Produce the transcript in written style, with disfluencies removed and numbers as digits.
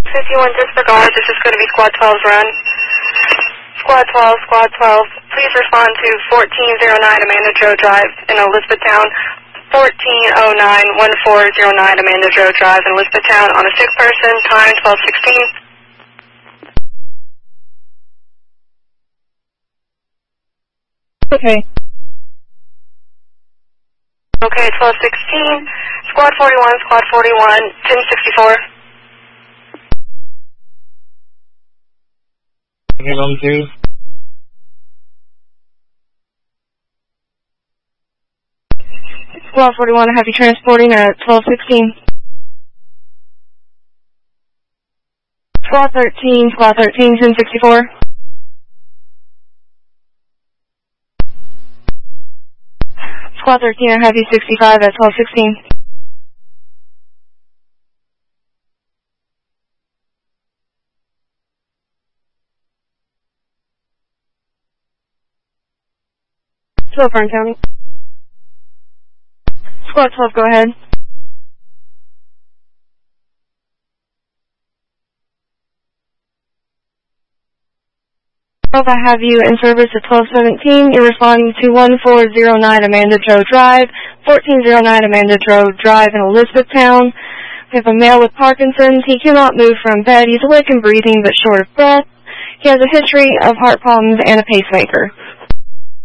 51 disregard, this is going to be Squad 12's run. Squad 12, please respond to 1409 Amanda Joe Drive in Elizabethtown. 1409-1409 Amanda Joe Drive in Elizabethtown on a sick person, time 12:16. Okay. Okay, 12:16. Squad 41, 1064. Give them two. Squad 41, I have you transporting at 12:16. Squad 13, 1064. Squad 13, I have you 65 at 12:16. Still Fern County. Squad 12, go ahead. I have you in service at 12:17. You're responding to 1409 Amanda Joe Drive, 1409 Amanda Joe Drive in Elizabethtown. We have a male with Parkinson's. He cannot move from bed. He's awake and breathing but short of breath. He has a history of heart problems and a pacemaker.